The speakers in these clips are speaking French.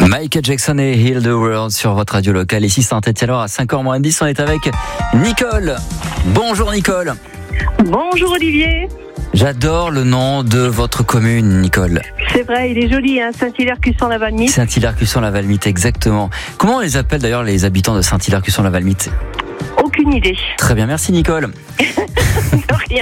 Michael Jackson et Heal the World sur votre radio locale. Ici Saint-Etienne à 5h-10, on est avec Nicole. Bonjour Nicole. Bonjour Olivier. J'adore le nom de votre commune, Nicole. C'est vrai, il est joli, hein, Saint-Hilaire-Cusson-la-Valmite. Saint-Hilaire-Cusson-la-Valmite, exactement. Comment on les appelle d'ailleurs les habitants de Saint-Hilaire-Cusson-la-Valmite ? Aucune idée. Très bien, merci Nicole. De rien.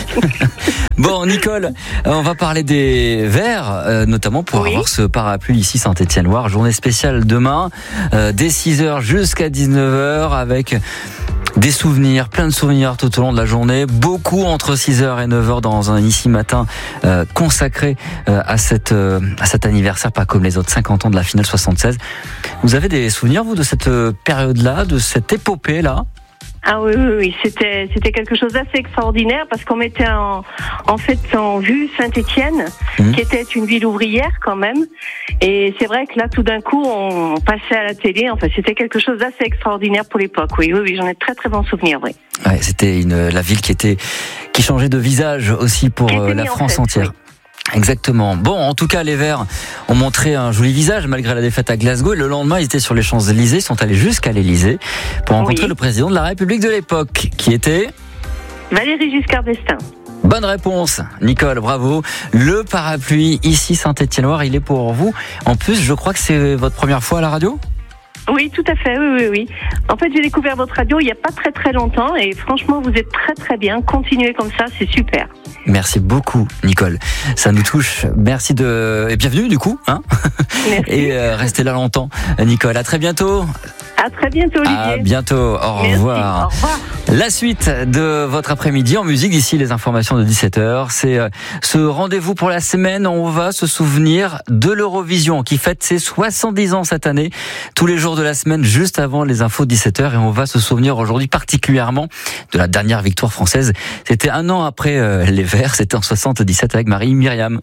Bon Nicole, on va parler des Verts, notamment pour avoir ce parapluie ici Saint-Etienne-Loire. Journée spéciale demain, dès 6h jusqu'à 19h avec des souvenirs, plein de souvenirs tout au long de la journée. Beaucoup entre 6h et 9h dans un Ici Matin consacré à cet anniversaire, pas comme les autres 50 ans de la finale 76. Vous avez des souvenirs, vous, de cette période-là, de cette épopée-là ? Ah oui, c'était quelque chose d'assez extraordinaire parce qu'on mettait en vue Saint-Étienne, qui était une ville ouvrière quand même. Et c'est vrai que là, tout d'un coup, on passait à la télé. Enfin, c'était quelque chose d'assez extraordinaire pour l'époque. Oui, j'en ai très très bons souvenirs. Oui. Ouais, c'était la ville qui changeait de visage aussi pour la France entière. Oui. Exactement. Bon, en tout cas, les Verts ont montré un joli visage malgré la défaite à Glasgow. Et le lendemain, ils étaient sur les Champs-Élysées, ils sont allés jusqu'à l'Élysée pour rencontrer le président de la République de l'époque, qui était Valéry Giscard d'Estaing. Bonne réponse, Nicole, bravo. Le parapluie ici Saint-Etienne-Loire, il est pour vous. En plus, je crois que c'est votre première fois à la radio ? Oui, tout à fait, oui. En fait, j'ai découvert votre radio il n'y a pas très très longtemps et franchement, vous êtes très très bien. Continuez comme ça, c'est super. Merci beaucoup, Nicole. Ça nous touche. Merci et bienvenue du coup. Hein. Merci. Et restez là longtemps, Nicole. À très bientôt. À très bientôt, Olivier. À bientôt. Au revoir. Au revoir. La suite de votre après-midi en musique, d'ici les informations de 17h, c'est ce rendez-vous pour la semaine. On va se souvenir de l'Eurovision qui fête ses 70 ans cette année, tous les jours de la semaine, juste avant les infos de 17h. Et on va se souvenir aujourd'hui particulièrement de la dernière victoire française. C'était un an après les Verts, c'était en 77 avec Marie-Myriam.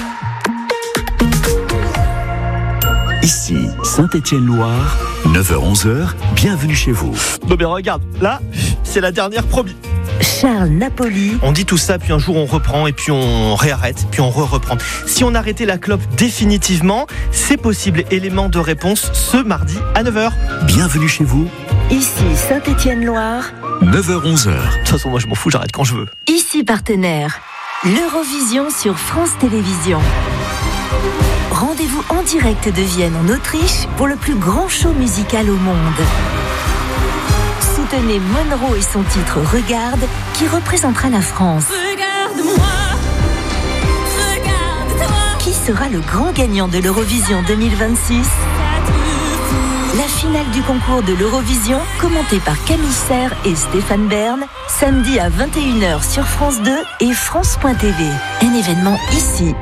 Ici, Saint-Etienne-Loire, 9h-11h, bienvenue chez vous. Non mais regarde, là, c'est la dernière promis. Charles Napoli. On dit tout ça, puis un jour on reprend, et puis on réarrête, puis on reprend. Si on arrêtait la clope définitivement, c'est possible. Élément de réponse ce mardi à 9h. Bienvenue chez vous. Ici Saint-Etienne-Loire. 9h-11h. De toute façon, moi je m'en fous, j'arrête quand je veux. Ici partenaire. L'Eurovision sur France Télévisions. Rendez-vous en direct de Vienne en Autriche pour le plus grand show musical au monde. Soutenez Monroe et son titre Regarde qui représentera la France. Regarde-moi, regarde-toi. Qui sera le grand gagnant de l'Eurovision 2026 ? La finale du concours de l'Eurovision, commentée par Camille Serre et Stéphane Bern, samedi à 21h sur France 2 et France.tv. Un événement ici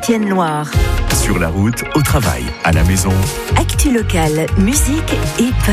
Saint-Etienne-Loire. Sur la route, au travail, à la maison. Actu locale, musique et